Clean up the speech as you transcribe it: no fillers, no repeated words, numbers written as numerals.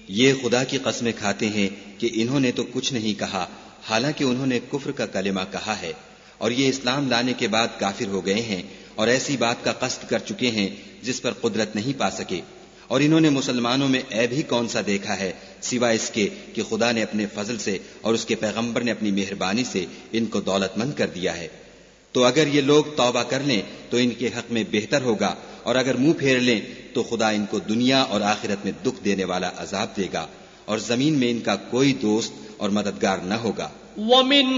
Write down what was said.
ये खुदा की कसमें खाते हैं कि इन्होंने तो कुछ नहीं कहा, हालांकि उन्होंने कुफ्र का कलिमा कहा है, और ये इस्लाम लाने के बाद काफिर हो गए हैं और ऐसी बात का कस्द कर चुके हैं जिस पर कुदरत नहीं पा सके। और इन्होंने मुसलमानों में ऐब ही कौन सा देखा है सिवा इसके कि खुदा ने अपने फजल से और उसके पैगंबर ने अपनी मेहरबानी से इनको दौलतमंद कर दिया है। तो अगर ये लोग तौबा कर लें तो इनके हक में बेहतर होगा, और अगर मुंह फेर लें तो खुदा इनको दुनिया और आखिरत में दुख देने वाला अजाब देगा, और जमीन में इनका कोई दोस्त और मददगार न होगा।